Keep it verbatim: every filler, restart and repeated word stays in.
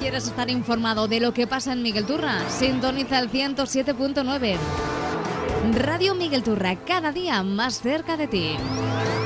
¿Quieres estar informado de lo que pasa en Miguel Turra? Sintoniza el ciento siete punto nueve. Radio Miguel Turra, cada día más cerca de ti.